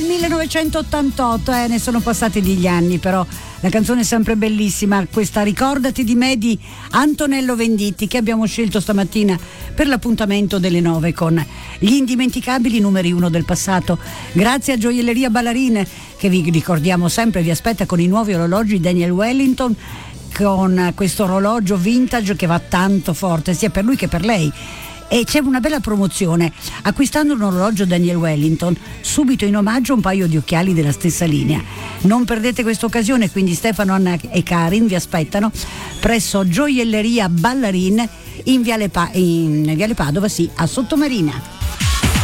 1988, ne sono passati degli anni, però la canzone è sempre bellissima, questa Ricordati di me di Antonello Venditti, che abbiamo scelto stamattina per l'appuntamento delle 9 con gli indimenticabili numeri 1 del passato. Grazie a Gioielleria Ballarin, che vi ricordiamo sempre vi aspetta con i nuovi orologi Daniel Wellington, con questo orologio vintage che va tanto forte sia per lui che per lei. E c'è una bella promozione: acquistando un orologio Daniel Wellington, subito in omaggio un paio di occhiali della stessa linea. Non perdete questa occasione, quindi Stefano, Anna e Karin vi aspettano presso Gioielleria Ballarin in Viale Padova, a Sottomarina.